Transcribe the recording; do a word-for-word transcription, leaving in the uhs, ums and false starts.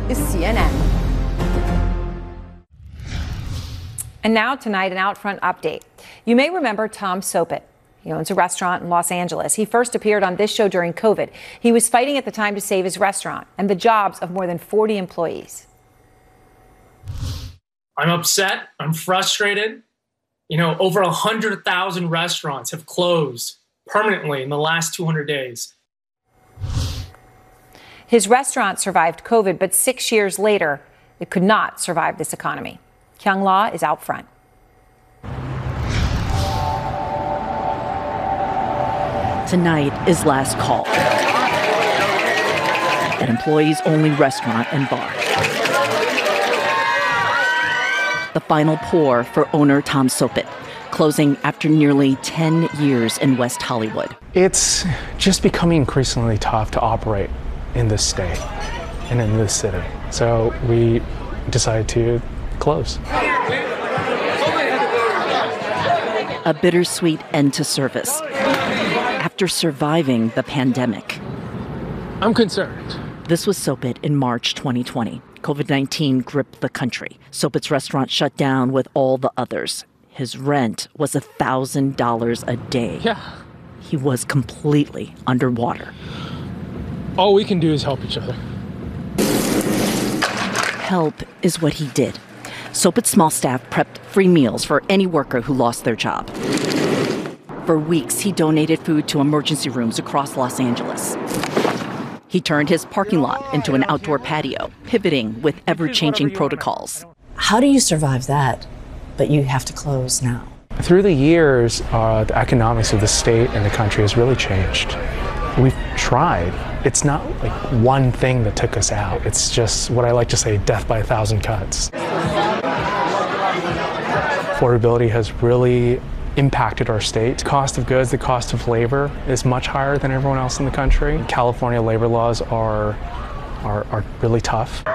is C N N. And now tonight, an Outfront update. You may remember Tom Sopit. He owns a restaurant in Los Angeles. He first appeared on this show during COVID. He was fighting at the time to save his restaurant and the jobs of more than forty employees. I'm upset. I'm frustrated. You know, over one hundred thousand restaurants have closed permanently in the last two hundred days. His restaurant survived COVID, but six years later, it could not survive this economy. Kyung La is out front. Tonight is last call. An employees-only restaurant and bar. The final pour for owner Tom Sopit, closing after nearly ten years in West Hollywood. It's just becoming increasingly tough to operate in this state and in this city. So we decided to close. A bittersweet end to service after surviving the pandemic. I'm concerned. This was Sopit in March twenty twenty. COVID nineteen gripped the country. Sopit's restaurant shut down with all the others. His rent was one thousand dollars a day. Yeah. He was completely underwater. All we can do is help each other. Help is what he did. Sopit's small staff prepped free meals for any worker who lost their job. For weeks, he donated food to emergency rooms across Los Angeles. He turned his parking lot into an outdoor patio, pivoting with ever-changing protocols. How do you survive that, but you have to close now? Through the years, uh, the economics of the state and the country has really changed. We've tried. It's not like one thing that took us out. It's just what I like to say, death by a thousand cuts. Affordability has really impacted our state. Cost of goods, the cost of labor is much higher than everyone else in the country. California labor laws are, are, are really tough.